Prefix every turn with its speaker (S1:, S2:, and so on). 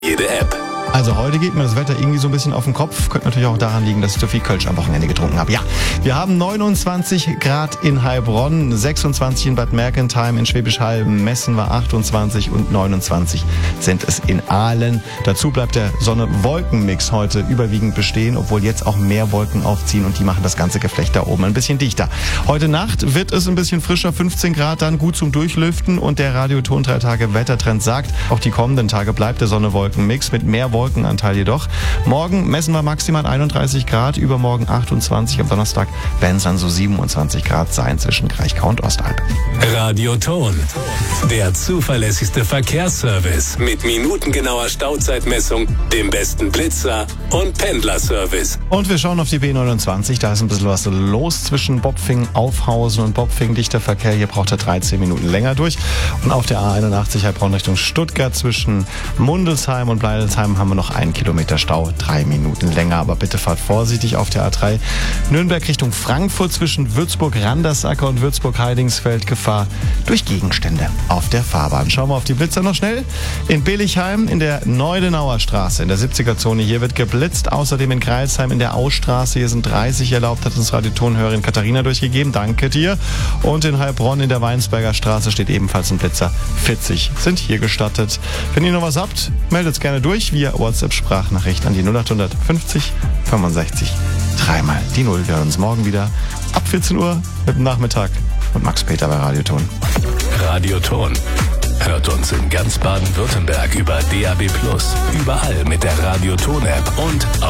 S1: Jede App.
S2: Also heute geht mir das Wetter irgendwie so ein bisschen auf den Kopf. Könnte natürlich auch daran liegen, dass ich zu viel Kölsch am Wochenende getrunken habe. Ja, wir haben 29 Grad in Heilbronn, 26 in Bad Mergentheim, in Schwäbisch Hall messen wir 28 und 29 sind es in Aalen. Dazu bleibt der Sonne-Wolken-Mix heute überwiegend bestehen, obwohl jetzt auch mehr Wolken aufziehen und die machen das ganze Geflecht da oben ein bisschen dichter. Heute Nacht wird es ein bisschen frischer, 15 Grad, dann gut zum Durchlüften und der Radioton 3 Tage Wettertrend sagt, auch die kommenden Tage bleibt der Sonne-Wolken-Mix mit mehr Wolkenanteil jedoch. Morgen messen wir maximal 31 Grad, übermorgen 28, am Donnerstag werden es dann so 27 Grad sein zwischen Kraichgau und Ostalb.
S1: Radioton, der zuverlässigste Verkehrsservice mit minutengenauer Stauzeitmessung, dem besten Blitzer und Pendlerservice.
S2: Und wir schauen auf die B29, da ist ein bisschen was los zwischen Bopfing, Aufhausen und Bopfing. Dichter Verkehr, hier braucht er 13 Minuten länger durch. Und auf der A81 Heilbronn Richtung Stuttgart zwischen Mundelsheim und Bleidelsheim haben wir noch 1 Kilometer Stau, 3 Minuten länger. Aber bitte fahrt vorsichtig auf der A3 Nürnberg Richtung Frankfurt zwischen Würzburg-Randersacker und Würzburg-Heidingsfeld. Gefahr durch Gegenstände auf der Fahrbahn. Schauen wir auf die Blitzer noch schnell. In Billichheim in der Neudenauer Straße in der 70er-Zone hier wird geblitzt. Außerdem in Greilsheim in der Ausstraße. Hier sind 30 erlaubt, hat uns Radiotonhörerin Katharina durchgegeben. Danke dir. Und in Heilbronn in der Weinsberger Straße steht ebenfalls ein Blitzer. 40 sind hier gestattet. Wenn ihr noch was habt, meldet es gerne durch via WhatsApp-Sprachnachricht an die 0800 50 65 3 mal die 0. Wir hören uns morgen wieder ab 14 Uhr mit dem Nachmittag und Max Peter bei Radioton.
S1: Radioton. Hört uns in ganz Baden-Württemberg über DAB+, überall mit der Radioton-App und